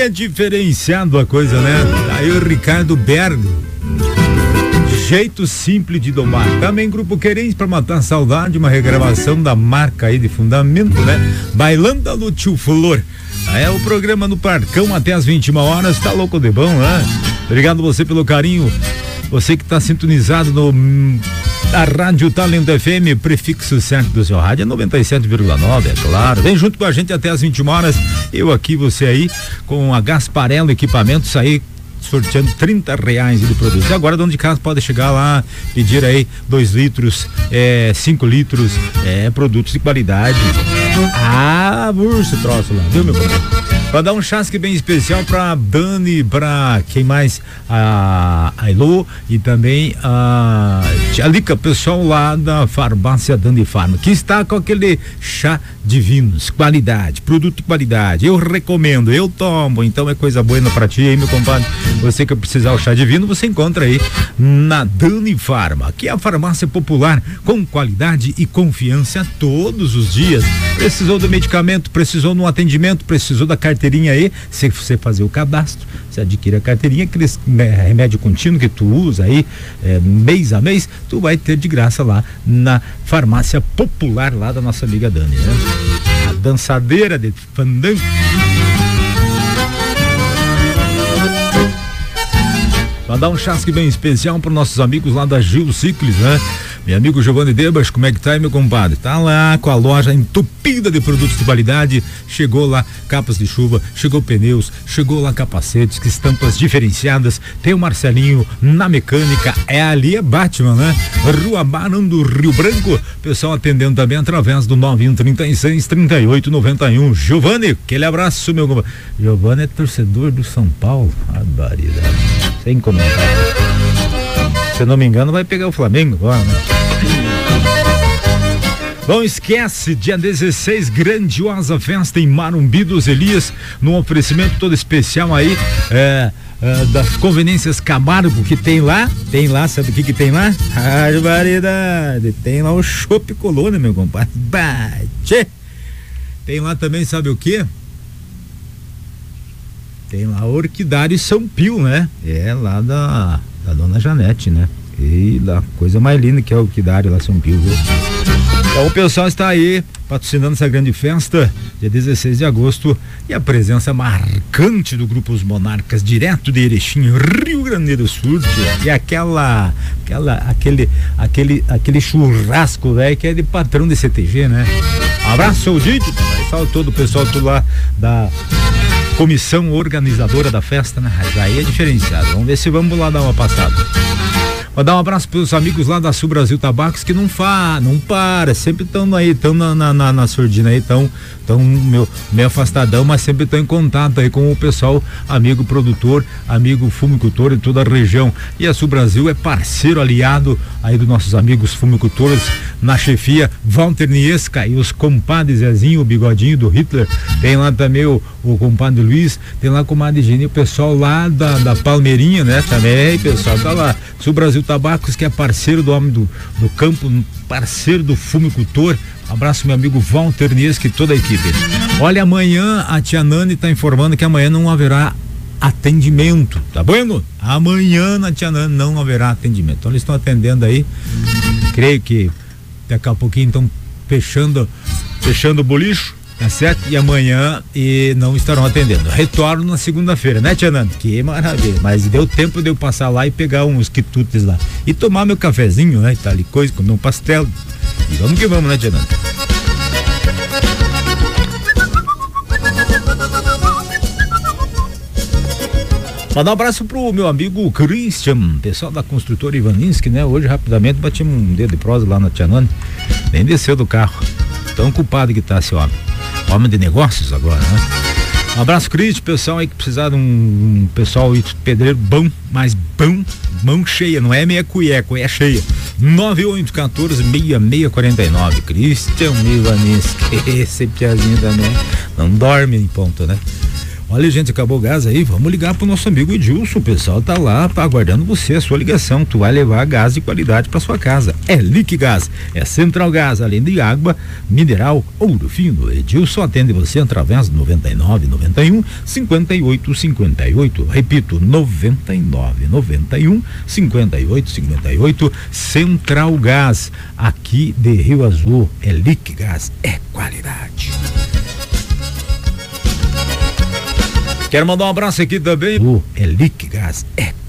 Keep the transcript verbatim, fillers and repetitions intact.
é diferenciado a coisa, né? Aí o Ricardo Bergo. Jeito simples de domar. Também Grupo Querência para matar a saudade, uma regravação da marca aí de fundamento, né? Bailando no Tio Flor. É o programa no Parcão até as vinte e uma horas, tá louco de bom, né? Obrigado você pelo carinho. Você que tá sintonizado no a Rádio Talento F M, prefixo certo do seu rádio é noventa e sete vírgula nove, é claro. Vem junto com a gente até as vinte e uma horas. Eu aqui, você aí, com a Gasparello Equipamentos aí, sorteando trinta reais de produtos. E agora, dono de casa pode chegar lá, pedir aí dois litros, é, cinco litros, é, produtos de qualidade. Ah, burso troço lá, viu, meu compadre? Pra dar um chasque bem especial pra Dani, pra quem mais? A, a Elô e também a Tia Lica, pessoal lá da farmácia Dani Farma, que está com aquele chá divinos, qualidade, produto de qualidade. Eu recomendo, eu tomo, então é coisa boa pra ti aí, meu compadre. Você que precisar o chá divino, você encontra aí na Dani Farma, que é a farmácia popular com qualidade e confiança todos os dias. Precisou do medicamento, precisou no atendimento, precisou da carteirinha aí, se você fazer o cadastro, você adquire a carteirinha, aqueles né, remédio contínuo que tu usa aí é, mês a mês, tu vai ter de graça lá na farmácia popular lá da nossa amiga Dani, né? A dançadeira de fandango. Pra dar um chasque bem especial para nossos amigos lá da Gil Ciclis, né? Meu amigo Giovanni Debas, como é que tá aí, meu compadre? Tá lá com a loja entupida de produtos de qualidade. Chegou lá capas de chuva, chegou pneus, chegou lá capacetes, que estampas diferenciadas. Tem o Marcelinho na mecânica, é ali é Batman, né? Rua Barão do Rio Branco. Pessoal atendendo também através do nove um trinta e seis, trinta e oito noventa e um. Giovanni, aquele abraço, meu compadre. Giovanni é torcedor do São Paulo. Barbaridade. Sem comentário. Se eu não me engano, vai pegar o Flamengo agora, né? Não esquece, dia dezesseis, grandiosa festa em Marumbi dos Elias, num oferecimento todo especial aí, é, é, das conveniências Camargo, que tem lá, tem lá, sabe o que que tem lá? Ah, variedade, tem lá o Chopp Colônia, meu compadre. Bate. Tem lá também, sabe o que? Tem lá o Orquidário São Pio, né? É lá da, da dona Janete, né? E lá, coisa mais linda que é o Orquidário lá São Pio, viu? Então o pessoal está aí patrocinando essa grande festa, dia dezesseis de agosto, e a presença marcante do Grupo Os Monarcas, direto de Erechim, Rio Grande do Sul, e aquela, aquela, aquele, aquele, aquele churrasco, velho, que é de patrão de C T G, né? Um abraço ao Dito, pessoal, todo o pessoal tudo lá da comissão organizadora da festa, né? Já aí é diferenciado. Vamos ver se vamos lá dar uma passada. Vou dar um abraço para os amigos lá da Sul Brasil Tabacos, que não fa, não para, sempre estão aí, estão na, na, na, na surdina aí, estão tão meio, meio afastadão, mas sempre estão em contato aí com o pessoal, amigo produtor, amigo fumicultor de toda a região. E a Sul Brasil é parceiro aliado aí dos nossos amigos fumicultores, na chefia Walter Niesca e os compadres Zezinho, o bigodinho do Hitler. Tem lá também o, o compadre Luiz, tem lá o compadre Geni, o pessoal lá da, da Palmeirinha, né? Também, pessoal, tá lá. Sul Brasil Tabacos, que é parceiro do homem do, do campo, parceiro do fumicultor. Abraço, meu amigo Walter Niesca e toda a equipe. Olha, amanhã a tia Nani está informando que amanhã não haverá atendimento, tá bom? Amanhã na tia Nani não haverá atendimento. Então eles estão atendendo aí. Creio que daqui a pouquinho estão fechando, fechando o bolicho, tá certo? E amanhã e não estarão atendendo. Retorno na segunda-feira, né, tia Nani? Que maravilha. Mas deu tempo de eu passar lá e pegar uns quitutes lá. E tomar meu cafezinho, né? E tal e coisa, comer um pastel. E vamos que vamos, né, tia Nani? Mandar um abraço pro meu amigo Christian, pessoal da construtora Ivaninski, né? Hoje, rapidamente, batimos um dedo de prosa lá na tia Nani. Nem desceu do carro. Tão culpado que tá esse homem. Homem de negócios agora, né? Um abraço, Cris, pessoal aí que precisar de um, um pessoal aí, pedreiro bom, mas bom, mão cheia, não é meia cueca, é cheia. nove oito um quatro, seis seis quatro nove. Christian Ivaninski, esse piazinho também não dorme em ponto, né? Um Olha, gente, acabou o gás aí, vamos ligar pro nosso amigo Edilson, o pessoal tá lá tá aguardando você, a sua ligação, tu vai levar gás de qualidade para sua casa. É Liquigás, é Central Gás, além de água, mineral, ouro fino. Edilson atende você através do noventa e nove, noventa e um, cinquenta e oito, cinquenta e oito, repito, noventa e nove, noventa e um, cinquenta e oito, cinquenta e oito, Central Gás, aqui de Rio Azul, é Liquigás, é qualidade. Quero mandar um abraço aqui também. É Liquigás, é